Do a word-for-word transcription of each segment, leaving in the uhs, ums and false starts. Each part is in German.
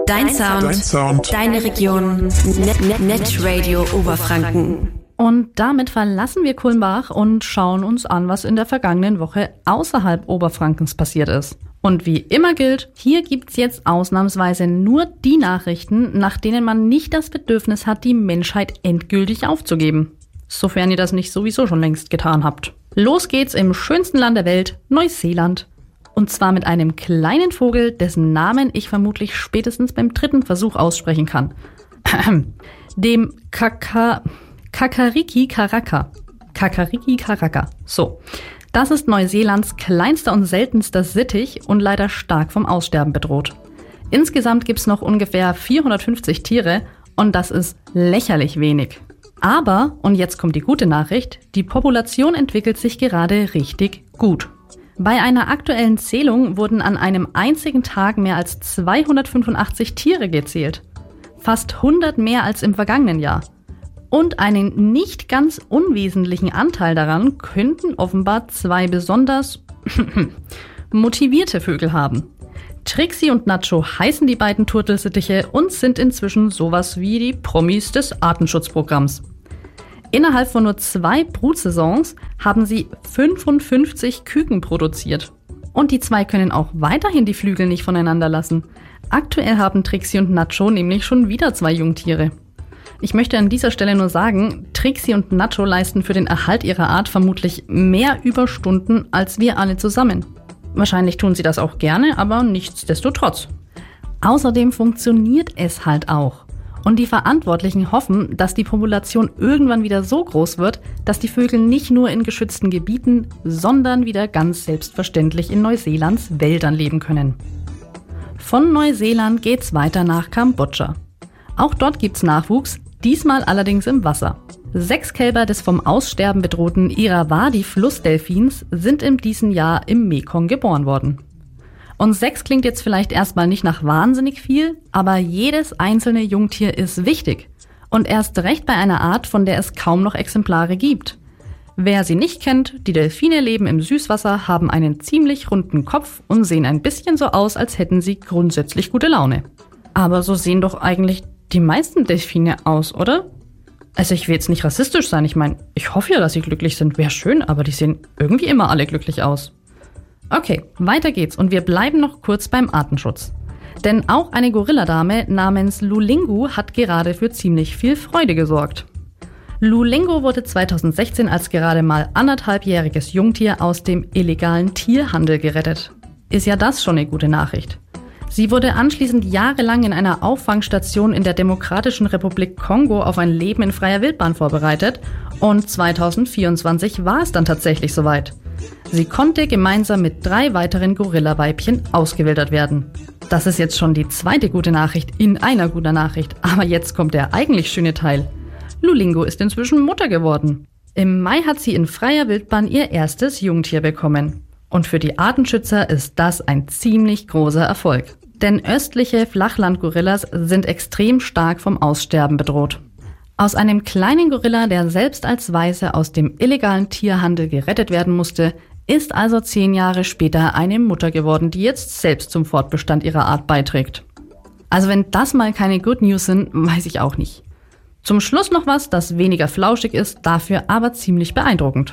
Dein Sound, Dein Sound. Deine Region, Net, Net Radio Oberfranken. Und damit verlassen wir Kulmbach und schauen uns an, was in der vergangenen Woche außerhalb Oberfrankens passiert ist. Und wie immer gilt, hier gibt's jetzt ausnahmsweise nur die Nachrichten, nach denen man nicht das Bedürfnis hat, die Menschheit endgültig aufzugeben. Sofern ihr das nicht sowieso schon längst getan habt. Los geht's im schönsten Land der Welt, Neuseeland. Und zwar mit einem kleinen Vogel, dessen Namen ich vermutlich spätestens beim dritten Versuch aussprechen kann. Dem Kaka... Kakariki Karaka. Kakariki Karaka. So. Das ist Neuseelands kleinster und seltenster Sittich und leider stark vom Aussterben bedroht. Insgesamt gibt's noch ungefähr vierhundertfünfzig Tiere und das ist lächerlich wenig. Aber, und jetzt kommt die gute Nachricht, die Population entwickelt sich gerade richtig gut. Bei einer aktuellen Zählung wurden an einem einzigen Tag mehr als zweihundertfünfundachtzig Tiere gezählt. Fast hundert mehr als im vergangenen Jahr. Und einen nicht ganz unwesentlichen Anteil daran könnten offenbar zwei besonders motivierte Vögel haben. Trixie und Nacho heißen die beiden Turtelsittiche und sind inzwischen sowas wie die Promis des Artenschutzprogramms. Innerhalb von nur zwei Brutsaisons haben sie fünfundfünfzig Küken produziert. Und die zwei können auch weiterhin die Flügel nicht voneinander lassen. Aktuell haben Trixie und Nacho nämlich schon wieder zwei Jungtiere. Ich möchte an dieser Stelle nur sagen, Trixie und Nacho leisten für den Erhalt ihrer Art vermutlich mehr Überstunden als wir alle zusammen. Wahrscheinlich tun sie das auch gerne, aber nichtsdestotrotz. Außerdem funktioniert es halt auch. Und die Verantwortlichen hoffen, dass die Population irgendwann wieder so groß wird, dass die Vögel nicht nur in geschützten Gebieten, sondern wieder ganz selbstverständlich in Neuseelands Wäldern leben können. Von Neuseeland geht's weiter nach Kambodscha. Auch dort gibt's Nachwuchs, diesmal allerdings im Wasser. Sechs Kälber des vom Aussterben bedrohten Irrawaddy-Flussdelfins sind in diesem Jahr im Mekong geboren worden. Und sechs klingt jetzt vielleicht erstmal nicht nach wahnsinnig viel, aber jedes einzelne Jungtier ist wichtig. Und erst recht bei einer Art, von der es kaum noch Exemplare gibt. Wer sie nicht kennt, die Delfine leben im Süßwasser, haben einen ziemlich runden Kopf und sehen ein bisschen so aus, als hätten sie grundsätzlich gute Laune. Aber so sehen doch eigentlich die meisten Delfine aus, oder? Also ich will jetzt nicht rassistisch sein, ich meine, ich hoffe ja, dass sie glücklich sind, wäre schön, aber die sehen irgendwie immer alle glücklich aus. Okay, weiter geht's und wir bleiben noch kurz beim Artenschutz. Denn auch eine Gorilladame namens Lulingu hat gerade für ziemlich viel Freude gesorgt. Lulingu wurde zweitausendsechzehn als gerade mal anderthalbjähriges Jungtier aus dem illegalen Tierhandel gerettet. Ist ja das schon eine gute Nachricht. Sie wurde anschließend jahrelang in einer Auffangstation in der Demokratischen Republik Kongo auf ein Leben in freier Wildbahn vorbereitet und zweitausendvierundzwanzig war es dann tatsächlich soweit. Sie konnte gemeinsam mit drei weiteren Gorilla-Weibchen ausgewildert werden. Das ist jetzt schon die zweite gute Nachricht in einer guten Nachricht, aber jetzt kommt der eigentlich schöne Teil. Lulingu ist inzwischen Mutter geworden. Im Mai hat sie in freier Wildbahn ihr erstes Jungtier bekommen. Und für die Artenschützer ist das ein ziemlich großer Erfolg. Denn östliche Flachlandgorillas sind extrem stark vom Aussterben bedroht. Aus einem kleinen Gorilla, der selbst als Waise aus dem illegalen Tierhandel gerettet werden musste, ist also zehn Jahre später eine Mutter geworden, die jetzt selbst zum Fortbestand ihrer Art beiträgt. Also wenn das mal keine Good News sind, weiß ich auch nicht. Zum Schluss noch was, das weniger flauschig ist, dafür aber ziemlich beeindruckend.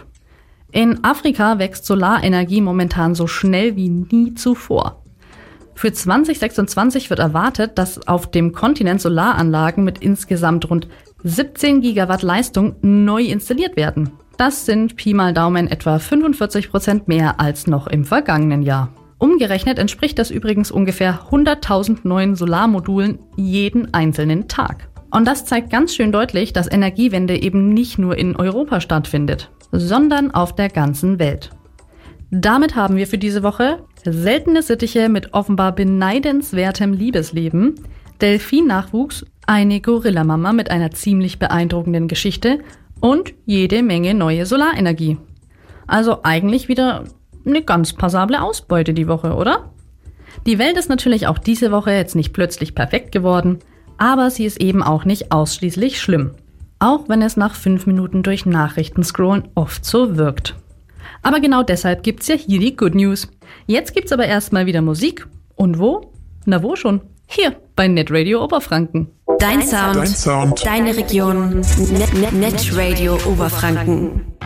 In Afrika wächst Solarenergie momentan so schnell wie nie zuvor. Für zwanzig sechsundzwanzig wird erwartet, dass auf dem Kontinent Solaranlagen mit insgesamt rund siebzehn Gigawatt Leistung neu installiert werden. Das sind Pi mal Daumen etwa fünfundvierzig Prozent mehr als noch im vergangenen Jahr. Umgerechnet entspricht das übrigens ungefähr hunderttausend neuen Solarmodulen jeden einzelnen Tag. Und das zeigt ganz schön deutlich, dass Energiewende eben nicht nur in Europa stattfindet, sondern auf der ganzen Welt. Damit haben wir für diese Woche seltene Sittiche mit offenbar beneidenswertem Liebesleben, Delfinnachwuchs, eine Gorillamama mit einer ziemlich beeindruckenden Geschichte und jede Menge neue Solarenergie. Also eigentlich wieder eine ganz passable Ausbeute die Woche, oder? Die Welt ist natürlich auch diese Woche jetzt nicht plötzlich perfekt geworden, aber sie ist eben auch nicht ausschließlich schlimm. Auch wenn es nach fünf Minuten durch Nachrichten scrollen oft so wirkt. Aber genau deshalb gibt's ja hier die Good News. Jetzt gibt's aber erstmal wieder Musik. Und wo? Na wo schon? Hier bei Netradio Oberfranken. Dein Sound, Dein Sound. deine Region, Net, Net, Netradio Oberfranken.